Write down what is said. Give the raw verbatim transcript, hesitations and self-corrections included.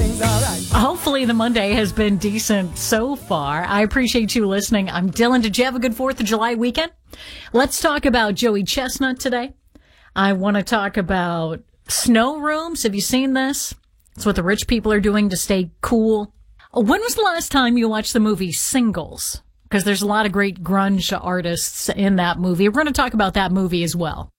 everything's all right. Hopefully the Monday has been decent so far. I appreciate you listening. I'm Dylan. Did you have a good fourth of July weekend? Let's talk about Joey Chestnut today. I want to talk about snow rooms. Have you seen this? It's what the rich people are doing to stay cool. When was the last time you watched the movie Singles? Because there's a lot of great grunge artists in that movie. We're going to talk about that movie as well.